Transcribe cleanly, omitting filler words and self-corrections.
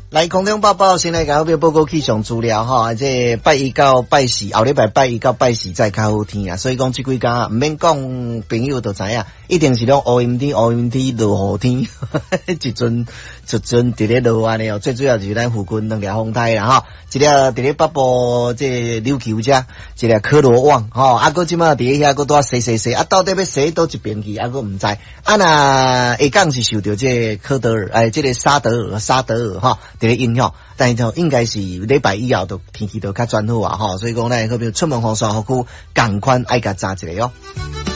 来空中报报，先来甲我报告气象资料哈，这拜一到拜四，后礼拜拜一到拜四再较好天啊，所以讲这几天唔免讲，朋友都知影，一定是拢乌阴天、落雨天，一阵伫咧落安尼哦。最主要就是咱附近两条风台啦哈，一条伫咧北部这琉球遮，一条科罗旺吼，啊个即马伫咧遐个多洗，啊到底要洗倒一边去，啊个唔知，啊那下港是受到这科德尔这个沙德尔哈。伫咧影响，但是就应该是礼拜以后都天气都较转好啊吼，所以讲咧，好比出门防晒好久，赶快爱甲扎一个哦。